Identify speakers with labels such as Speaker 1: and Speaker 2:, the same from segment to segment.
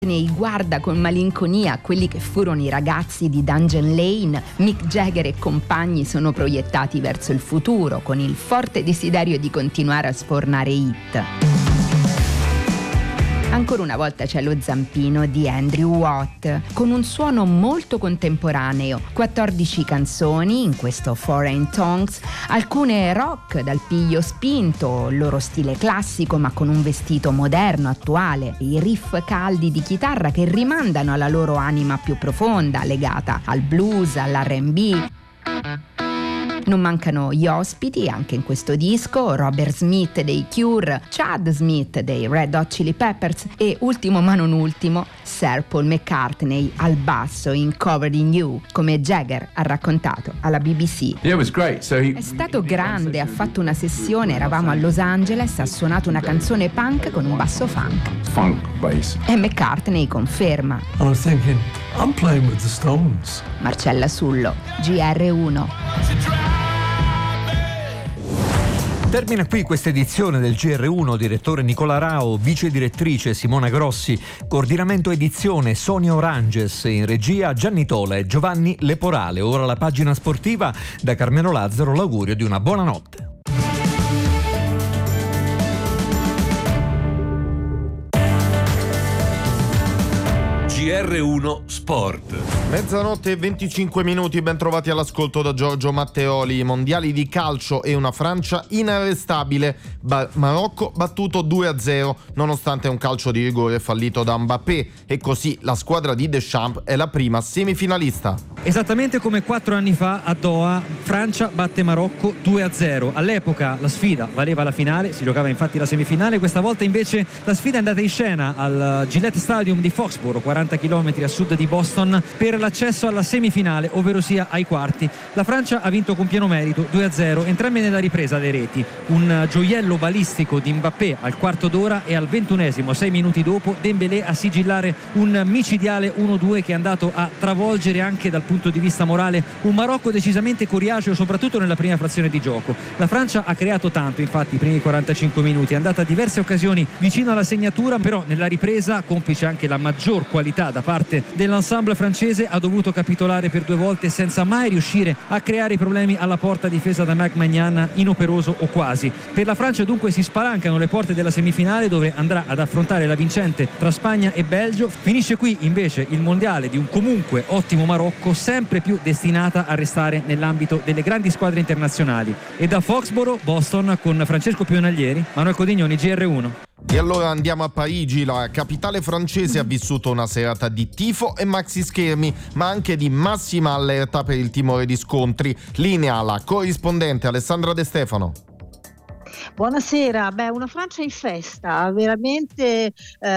Speaker 1: guarda con malinconia quelli che furono i ragazzi di Dungeon Lane, Mick Jagger e compagni sono proiettati verso il futuro con il forte desiderio di continuare a sfornare hit. Ancora una volta c'è lo zampino di Andrew Watt, con un suono molto contemporaneo, 14 canzoni in questo Foreign Tongues, alcune rock dal piglio spinto, il loro stile classico ma con un vestito moderno, attuale, i riff caldi di chitarra che rimandano alla loro anima più profonda, legata al blues, all'R&B. Non mancano gli ospiti anche in questo disco, Robert Smith dei Cure, Chad Smith dei Red Hot Chili Peppers e ultimo ma non ultimo, Sir Paul McCartney al basso in Covered in You, come Jagger ha raccontato alla BBC. È stato grande, ha fatto una sessione, eravamo a Los Angeles, ha suonato una canzone punk con un basso funk bass. E McCartney conferma.
Speaker 2: I was thinking, I'm playing with the Stones.
Speaker 1: Marcella Sullo, GR1.
Speaker 3: Termina qui questa edizione del GR1, direttore Nicola Rao, vice direttrice Simona Grossi, coordinamento edizione Sonia Oranges, in regia Gianni Tola e Giovanni Leporale. Ora la pagina sportiva, da Carmelo Lazzaro l'augurio di una buona notte.
Speaker 4: GR1 Sport.
Speaker 5: Mezzanotte e 25 minuti, ben trovati all'ascolto da Giorgio Matteoli. I mondiali di calcio e una Francia inarrestabile. Marocco battuto 2-0 nonostante un calcio di rigore fallito da Mbappé, e così la squadra di Deschamps è la prima semifinalista.
Speaker 6: Esattamente come 4 anni fa a Doha, Francia batte Marocco 2-0. All'epoca la sfida valeva la finale, si giocava infatti la semifinale. Questa volta invece la sfida è andata in scena al Gillette Stadium di Foxborough, 40 km a sud di Boston, per l'accesso alla semifinale, ovvero sia ai quarti. La Francia ha vinto con pieno merito 2-0, entrambe nella ripresa delle reti. Un gioiello balistico di Mbappé al quarto d'ora e al 21esimo, 6 minuti dopo, Dembélé a sigillare un micidiale 1-2 che è andato a travolgere anche dal punto di vista morale un Marocco decisamente coriaceo, soprattutto nella prima frazione di gioco. La Francia ha creato tanto, infatti, i primi 45 minuti, è andata a diverse occasioni vicino alla segnatura, però nella ripresa, complice anche la maggior qualità da parte dell'ensemble francese, ha dovuto capitolare per 2 volte senza mai riuscire a creare problemi alla porta difesa da Mike Maignan, inoperoso o quasi. Per la Francia dunque si spalancano le porte della semifinale, dove andrà ad affrontare la vincente tra Spagna e Belgio. Finisce qui invece il mondiale di un comunque ottimo Marocco, sempre più destinata a restare nell'ambito delle grandi squadre internazionali. E da Foxborough, Boston, con Francesco Pionaglieri, Manuel Codignoni, GR1.
Speaker 5: E allora andiamo a Parigi. La capitale francese ha vissuto una serata di tifo e maxi schermi, ma anche di massima allerta per il timore di scontri. Linea la corrispondente Alessandra De Stefano.
Speaker 7: Buonasera, una Francia in festa, veramente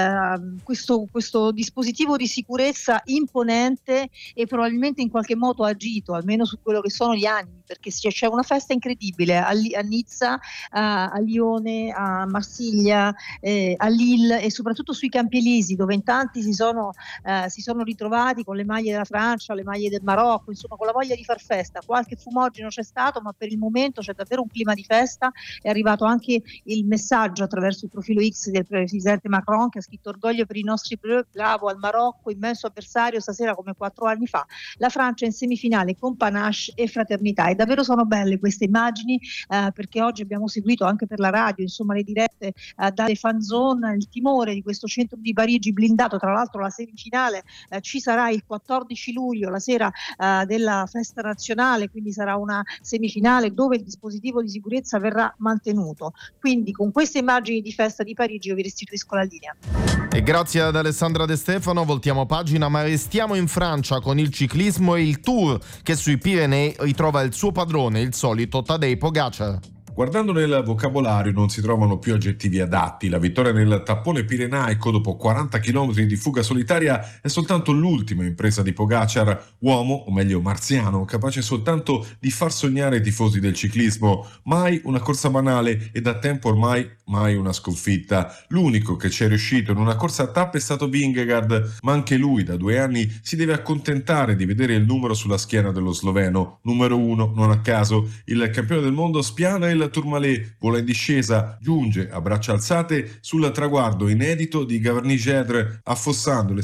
Speaker 7: questo dispositivo di sicurezza imponente e probabilmente in qualche modo agito, almeno su quello che sono gli animi, perché c'è una festa incredibile a Nizza, a Lione, a Marsiglia, a Lille e soprattutto sui Campi Elisi, dove in tanti si sono ritrovati con le maglie della Francia, le maglie del Marocco, insomma con la voglia di far festa. Qualche fumogeno c'è stato, ma per il momento c'è davvero un clima di festa. È arrivato anche il messaggio attraverso il profilo X del presidente Macron, che ha scritto: orgoglio per i nostri bleu, bravo al Marocco, immenso avversario, stasera come 4 anni fa, la Francia in semifinale con panache e fraternità. E davvero sono belle queste immagini, perché oggi abbiamo seguito anche per la radio, insomma, le dirette dalle fan zone, il timore di questo centro di Parigi blindato. Tra l'altro la semifinale ci sarà il 14 luglio, la sera della festa nazionale, quindi sarà una semifinale dove il dispositivo di sicurezza verrà mantenuto. Quindi con queste immagini di festa di Parigi io vi restituisco la linea.
Speaker 5: E grazie ad Alessandra De Stefano voltiamo pagina, ma restiamo in Francia con il ciclismo e il Tour, che sui Pirenei ritrova il suo padrone, il solito Tadej Pogačar.
Speaker 4: Guardando nel vocabolario non si trovano più aggettivi adatti. La vittoria nel tappone pirenaico dopo 40 km di fuga solitaria è soltanto l'ultima impresa di Pogačar, uomo, o meglio marziano, capace soltanto di far sognare i tifosi del ciclismo. Mai una corsa banale e da tempo ormai mai una sconfitta. L'unico che ci è riuscito in una corsa a tappe è stato Vingegaard, ma anche lui da 2 anni si deve accontentare di vedere il numero sulla schiena dello sloveno, numero 1 non a caso. Il campione del mondo spiana il il Tourmalet vola in discesa, giunge a braccia alzate sul traguardo inedito di Gavarnie-Gedre, affossando le